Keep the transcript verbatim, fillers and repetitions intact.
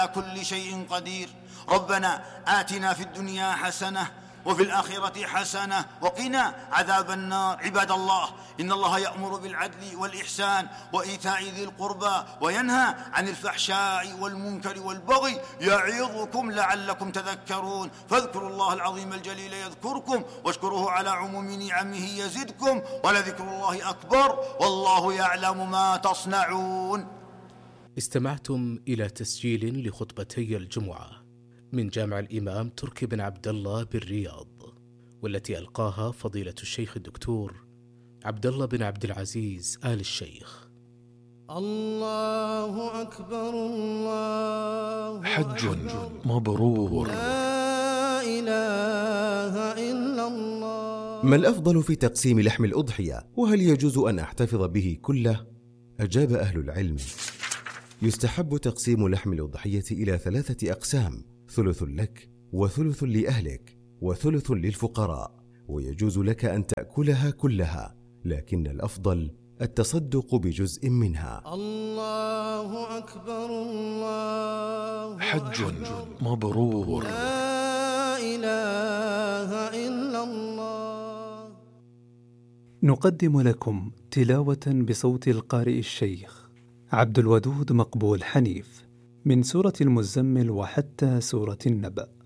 كل شيء قدير. ربنا آتنا في الدنيا حسنة وفي الآخرة حسنة وقنا عذاب النار. عباد الله، إن الله يأمر بالعدل والإحسان وإيتاء ذي القربى وينهى عن الفحشاء والمنكر والبغي يعظكم لعلكم تذكرون. فاذكروا الله العظيم الجليل يذكركم واشكروه على عموم نعمه يزدكم ولذكر الله أكبر والله يعلم ما تصنعون. استمعتم إلى تسجيل لخطبتي الجمعة من جامع الإمام تركي بن عبد الله بالرياض، والتي ألقاها فضيلة الشيخ الدكتور عبد الله بن عبد العزيز آل الشيخ. الله أكبر الله حج مبرور. لا إله إلا الله. ما الأفضل في تقسيم لحم الأضحية؟ وهل يجوز أن أحتفظ به كله؟ أجاب أهل العلم: يستحب تقسيم لحم الأضحية إلى ثلاثة أقسام: ثلث لك وثلث لأهلك وثلث للفقراء، ويجوز لك أن تأكلها كلها، لكن الأفضل التصدق بجزء منها. الله أكبر الله حج مبرور. لا إله إلا الله. نقدم لكم تلاوة بصوت القارئ الشيخ عبد الودود مقبول حنيف من سورة المزمل وحتى سورة النبأ.